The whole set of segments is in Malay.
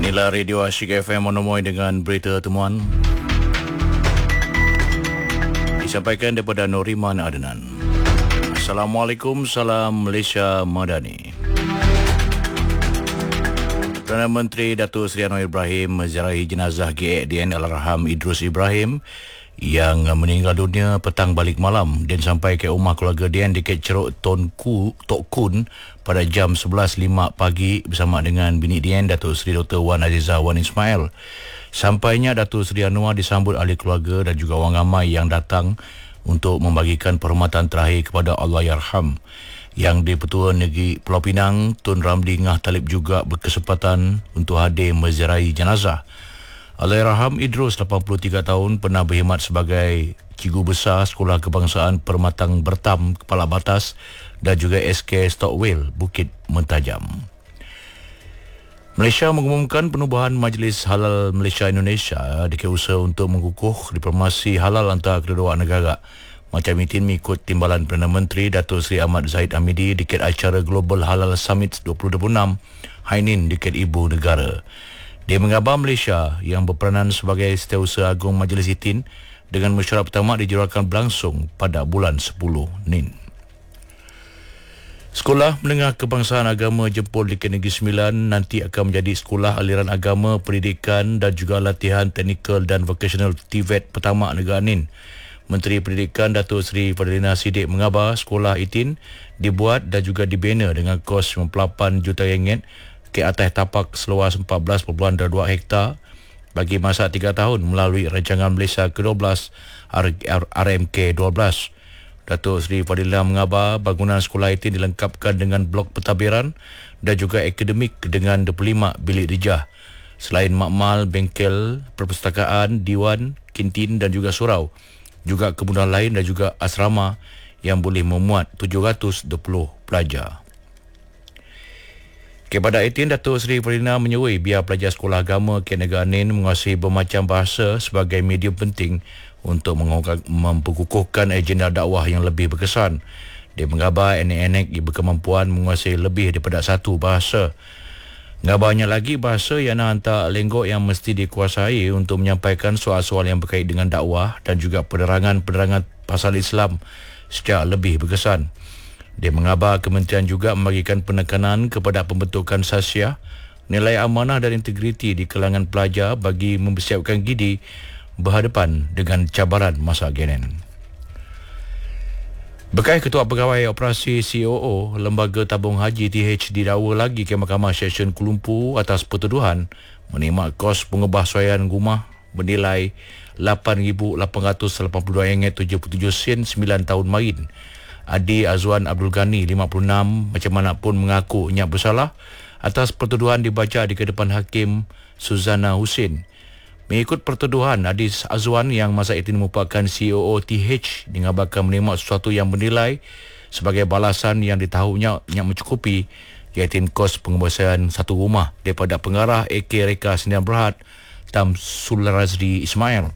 Inilah Radio Asyik FM menemui dengan berita temuan. Disampaikan daripada Noriman Adnan. Assalamualaikum, salam Malaysia Madani. Perdana Menteri Datuk Seri Anwar Ibrahim menziarahi jenazah GADN Allahyarham Idrus Ibrahim yang meninggal dunia petang balik malam dan sampai ke rumah keluarga Dian di Kek Ceruk Tok Kun pada jam 11.05 pagi bersama dengan bini Dian, Datuk Seri Dr. Wan Azizah Wan Ismail. Sampainya Datuk Seri Anwar disambut ahli keluarga dan juga orang ramai yang datang untuk membagikan perkhidmatan terakhir kepada Allahyarham. Yang di-Pertua Negeri Pulau Pinang, Tun Ramli Ngah Talib juga berkesempatan untuk hadir menziarahi jenazah. Allahyarham Idrus, 83 tahun, pernah berkhidmat sebagai Cikgu Besar Sekolah Kebangsaan Permatang Bertam, Kepala Batas dan juga SK Stockwell, Bukit Mentajam. Malaysia mengumumkan penubuhan Majlis Halal Malaysia Indonesia dengan usaha untuk mengukuh diplomasi halal antara kedua negara. Macam itu mengikut timbalan Perdana Menteri Datuk Seri Ahmad Zahid Hamidi dekat acara Global Halal Summit 2026 Hainin dekat Ibu Negara. Dia mengabar Malaysia yang berperanan sebagai Setiausaha Agung Majlis Itin dengan mesyuarat pertama dijadwalkan berlangsung pada bulan 10 Nin. Sekolah Menengah Kebangsaan Agama Jempol di Negeri Sembilan nanti akan menjadi sekolah aliran agama, pendidikan dan juga latihan teknikal dan vocational TVET pertama negara Nin. Menteri Pendidikan Datuk Seri Fadlina Siddiq mengabar sekolah Itin dibuat dan juga dibina dengan kos RM98 juta ke atas tapak seluas 14.2 hektar bagi masa 3 tahun melalui rancangan Malaysia ke-12 RMK 12. Datuk Seri Fadlina mengabar bangunan sekolah itu dilengkapkan dengan blok pentadbiran dan juga akademik dengan 25 bilik rijah. Selain makmal, bengkel, perpustakaan, diwan, kantin dan juga surau. Juga kemudahan lain dan juga asrama yang boleh memuat 720 pelajar. Kepada itu, Datuk Seri Fadlina menyuai biar pelajar sekolah agama ke negara Nin menguasai bermacam bahasa sebagai medium penting untuk memperkukuhkan agenda dakwah yang lebih berkesan. Dia mengabar anak-anak yang berkemampuan menguasai lebih daripada satu bahasa. Ngabarnya lagi bahasa yang hantar lenggok yang mesti dikuasai untuk menyampaikan soal-soal yang berkait dengan dakwah dan juga penerangan-penerangan pasal Islam secara lebih berkesan. Dia mengabar kementerian juga membagikan penekanan kepada pembentukan sasiah, nilai amanah dan integriti di kalangan pelajar bagi mempersiapkan gidi berhadapan dengan cabaran masa GNN. Bekas Ketua Pegawai Operasi COO Lembaga Tabung Haji TH didakwa lagi ke Mahkamah Seksyen Kuala Lumpur atas pertuduhan menerima kos pengubahsuaian rumah bernilai RM8,882.77 9 tahun main. Adi Azwan Abdul Ghani, 56, macam mana pun mengaku nyak bersalah atas pertuduhan dibaca di hadapan Hakim Suzana Husin. Mengikut pertuduhan, Adi Azwan yang masa itu merupakan COO TH dingabarkan menerima sesuatu yang bernilai sebagai balasan yang ditahunya yang mencukupi, iaitu kos pengubahsuaian satu rumah daripada pengarah AK Reka Sdn Bhd Tamsul Razri Ismail.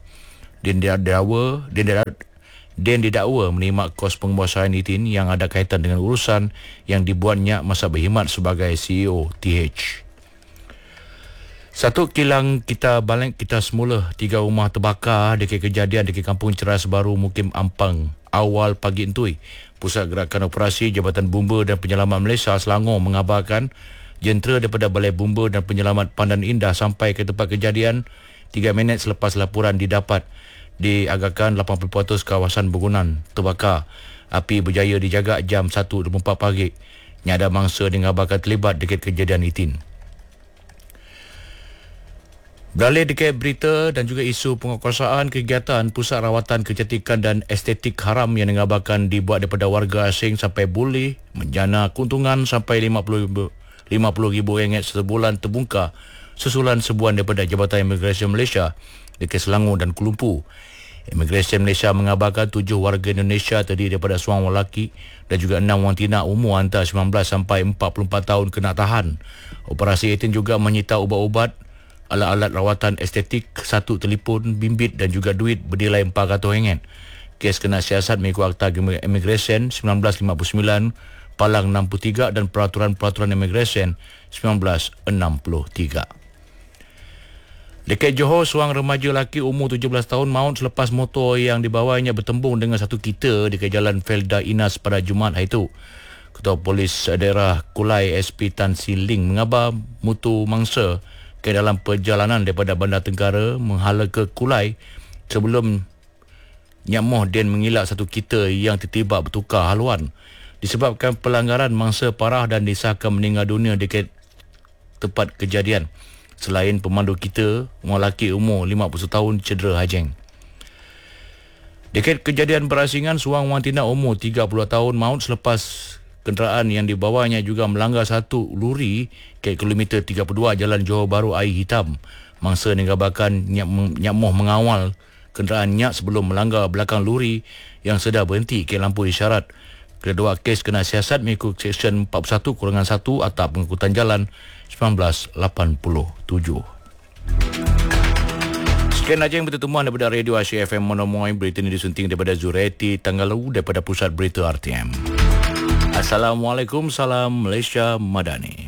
Dan didakwa menerima kos pengubahsuaian itin yang ada kaitan dengan urusan yang dibuatnya masa berkhidmat sebagai CEO TH. Satu kilang kita balik kita semula 3 rumah terbakar dekat kejadian dekat Kampung Ceras Baru Mukim Ampang awal pagi entui. Pusat Gerakan Operasi Jabatan Bomba dan Penyelamat Malaysia Selangor mengabarkan jentera daripada Balai Bomba dan Penyelamat Pandan Indah sampai ke tempat kejadian 3 minit selepas laporan didapat. Diagakkan 80% kawasan bangunan terbakar. Api berjaya dijaga jam 1.24 pagi. Nyada mangsa dingabarkan terlibat dekat kejadian itin. Beralih dekat berita dan juga isu penguasaan kegiatan Pusat Rawatan Kecantikan dan Estetik Haram yang dingabarkan dibuat daripada warga asing sampai boleh menjana keuntungan sampai RM50,000 sebulan terbungkar susulan sebuah daripada Jabatan Imigresen Malaysia dekat Selangor dan Kuala Lumpur. Imigresen Malaysia mengabarkan 7 warga Indonesia terdiri daripada seorang lelaki dan juga 6 orang tina umur antara 19 sampai 44 tahun kena tahan. Operasi itu juga menyita ubat-ubat, alat-alat rawatan estetik, satu telefon bimbit dan juga duit bernilai RM400. Kes kena siasat mengikut Akta Imigresen 1959, Palang 63 dan Peraturan-Peraturan Imigresen 1963. Dekat Johor, seorang remaja lelaki umur 17 tahun maut selepas motor yang dibawanya bertembung dengan satu kereta di Jalan Felda Inas pada Jumaat hari itu. Ketua Polis Daerah Kulai SP Tan Si Ling mengabar mutu mangsa ke dalam perjalanan daripada Bandar Tenggara menghala ke Kulai sebelum Nyak Moh Den mengilak satu kereta yang tertibak bertukar haluan. Disebabkan pelanggaran, mangsa parah dan disahkan meninggal dunia dekat tempat kejadian. Selain pemandu kita, orang lelaki umur 51 tahun cedera hajeng. Dekat kejadian berasingan, seorang wanita umur 30 tahun maut selepas kenderaan yang dibawanya juga melanggar satu lori ke kilometer 32 Jalan Johor Bahru Air Hitam. Mangsa digambarkan Nyak Moh mengawal kenderaan Nyak sebelum melanggar belakang lori yang sedang berhenti ke lampu isyarat. Kedua kes kena siasat mengikut Seksyen 41-1 Akta Pengangkutan Jalan 1987. Sekian saja yang bertemuan daripada Radio Asia FM Monomoy. Berita ini disunting daripada Zureti Tanggalu daripada Pusat Berita RTM. Assalamualaikum, salam Malaysia Madani.